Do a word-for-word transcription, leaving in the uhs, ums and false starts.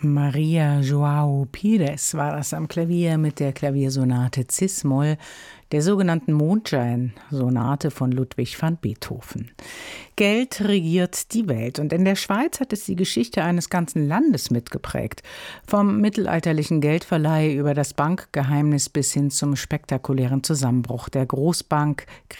Maria João Pires war das am Klavier mit der Klaviersonate Cis-Moll, der sogenannten Mondschein-Sonate von Ludwig van Beethoven. Geld regiert die Welt und in der Schweiz hat es die Geschichte eines ganzen Landes mitgeprägt. Vom mittelalterlichen Geldverleih über das Bankgeheimnis bis hin zum spektakulären Zusammenbruch der Großbank